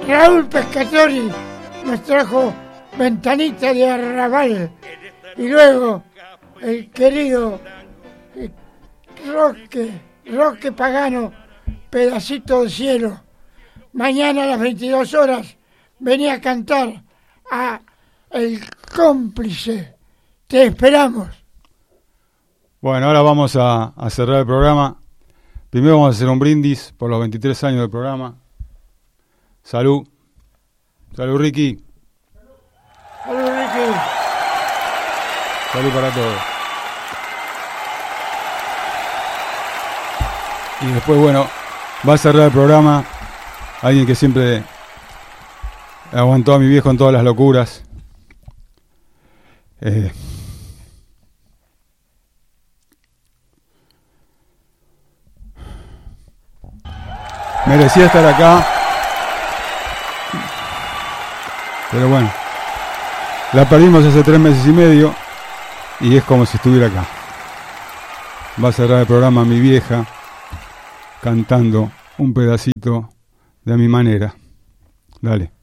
Raúl Pescatori nos trajo Ventanita de Arrabal. Y luego el querido Roque Pagano, Pedacito de Cielo. Mañana a las 22 horas venía a cantar a El Cómplice. Te esperamos. Bueno, ahora vamos a cerrar el programa. Primero vamos a hacer un brindis por los 23 años del programa. Salud. Salud, Ricky. Salud, Ricky. Salud para todos. Y después, bueno, va a cerrar el programa alguien que siempre aguantó a mi viejo en todas las locuras. Merecía estar acá, pero bueno, la perdimos hace 3 meses y medio y es como si estuviera acá. Va a cerrar el programa mi vieja cantando un pedacito de mi manera. Dale.